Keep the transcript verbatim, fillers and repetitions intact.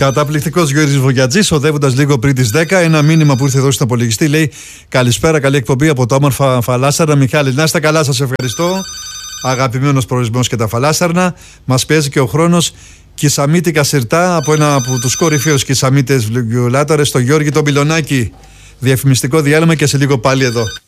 Καταπληκτικός Γιώργης Βογιατζής, οδεύοντας λίγο πριν τις δέκα. Ένα μήνυμα που ήρθε εδώ στον υπολογιστή λέει: καλησπέρα, καλή εκπομπή από το όμορφα Φαλάσσαρνα. Μιχάλη, να είστε καλά, σας ευχαριστώ. Αγαπημένος προορισμός και τα Φαλάσσαρνα. Μας πιέζει και ο χρόνος. Κισαμίτικα σιρτά από ένα από τους κορυφαίους κισαμίτες βλυγιουλάτορες, τον Γιώργη τον Πιλονάκη. Διαφημιστικό διάλειμμα και σε λίγο πάλι εδώ.